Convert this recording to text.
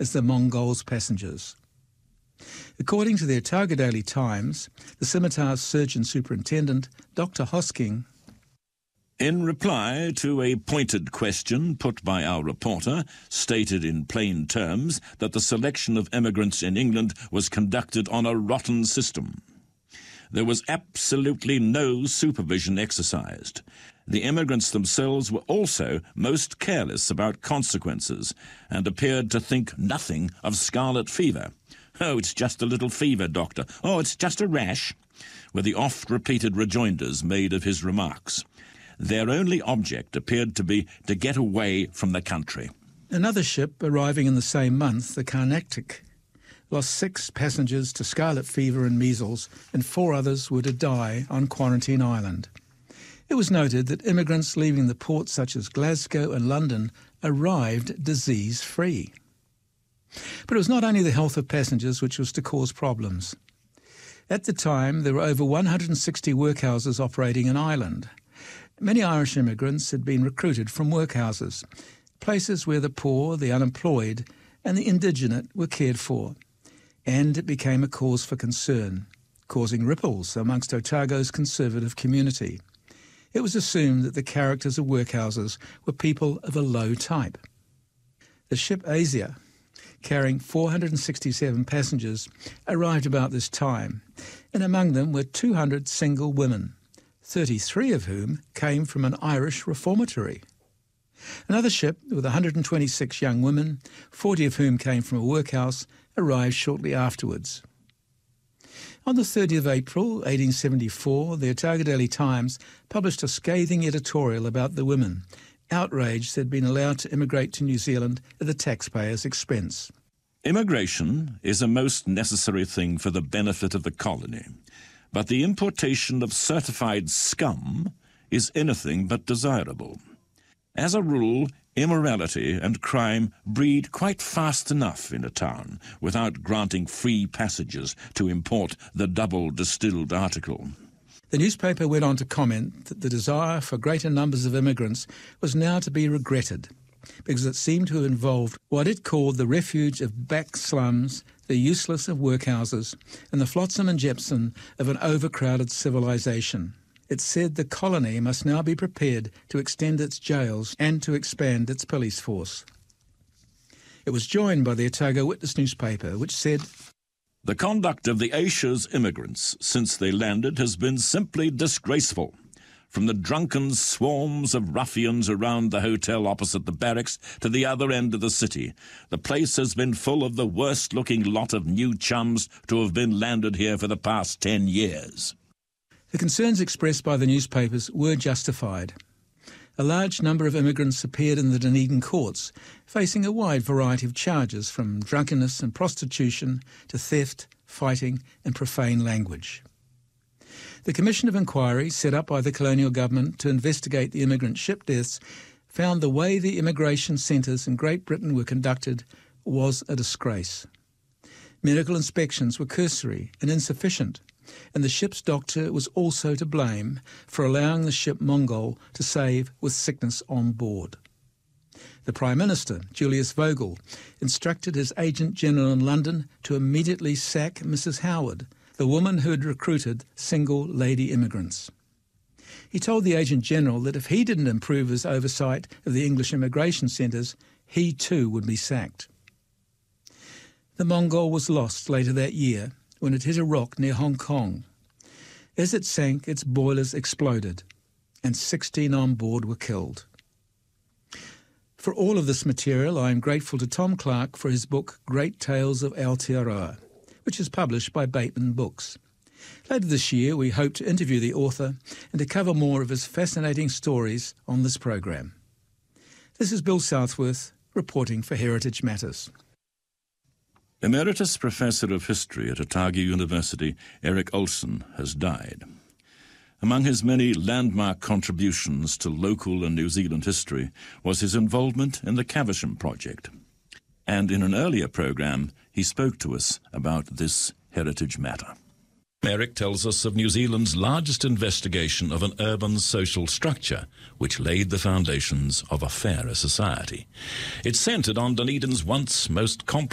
as the Mongols' passengers. According to the Otago Daily Times, the scimitar's surgeon superintendent, Dr. Hosking, in reply to a pointed question put by our reporter, stated in plain terms that the selection of immigrants in England was conducted on a rotten system. There was absolutely no supervision exercised. The immigrants themselves were also most careless about consequences and appeared to think nothing of scarlet fever. "Oh, it's just a little fever, doctor. Oh, it's just a rash," were the oft-repeated rejoinders made of his remarks. Their only object appeared to be to get away from the country. Another ship arriving in the same month, the Carnatic, lost 6 passengers to scarlet fever and measles, and 4 others were to die on Quarantine Island. It was noted that immigrants leaving the ports such as Glasgow and London arrived disease-free. But it was not only the health of passengers which was to cause problems. At the time, there were over 160 workhouses operating in Ireland. Many Irish immigrants had been recruited from workhouses, places where the poor, the unemployed and the indigenous were cared for, and it became a cause for concern, causing ripples amongst Otago's conservative community. It was assumed that the characters of workhouses were people of a low type. The ship Asia, carrying 467 passengers, arrived about this time, and among them were 200 single women, 33 of whom came from an Irish reformatory. Another ship with 126 young women, 40 of whom came from a workhouse, arrived shortly afterwards. On the 30th of April 1874, the Otago Daily Times published a scathing editorial about the women, outraged they'd been allowed to immigrate to New Zealand at the taxpayers' expense. Immigration is a most necessary thing for the benefit of the colony, but the importation of certified scum is anything but desirable. As a rule, immorality and crime breed quite fast enough in a town without granting free passages to import the double-distilled article. The newspaper went on to comment that the desire for greater numbers of immigrants was now to be regretted, because it seemed to have involved what it called the refuge of back slums, the useless of workhouses, and the flotsam and jetsam of an overcrowded civilization. It said the colony must now be prepared to extend its jails and to expand its police force. It was joined by the Otago Witness newspaper, which said, "The conduct of the Ayrshires immigrants since they landed has been simply disgraceful. From the drunken swarms of ruffians around the hotel opposite the barracks to the other end of the city, the place has been full of the worst-looking lot of new chums to have been landed here for the past 10 years. The concerns expressed by the newspapers were justified. A large number of immigrants appeared in the Dunedin courts, facing a wide variety of charges from drunkenness and prostitution to theft, fighting and profane language. The Commission of Inquiry, set up by the colonial government to investigate the immigrant ship deaths, found the way the immigration centres in Great Britain were conducted was a disgrace. Medical inspections were cursory and insufficient, and the ship's doctor was also to blame for allowing the ship Mongol to save with sickness on board. The Prime Minister, Julius Vogel, instructed his Agent General in London to immediately sack Mrs. Howard, the woman who had recruited single lady immigrants. He told the Agent General that if he didn't improve his oversight of the English immigration centres, he too would be sacked. The Mongol was lost later that year when it hit a rock near Hong Kong. As it sank, its boilers exploded, and 16 on board were killed. For all of this material, I am grateful to Tom Clark for his book Great Tales of Aotearoa, which is published by Bateman Books. Later this year, we hope to interview the author and to cover more of his fascinating stories on this program. This is Bill Southworth, reporting for Heritage Matters. Emeritus Professor of History at Otago University, Eric Olsen, has died. Among his many landmark contributions to local and New Zealand history was his involvement in the Caversham Project. And in an earlier program, he spoke to us about this heritage matter. Eric tells us of New Zealand's largest investigation of an urban social structure which laid the foundations of a fairer society. It centred on Dunedin's once most complex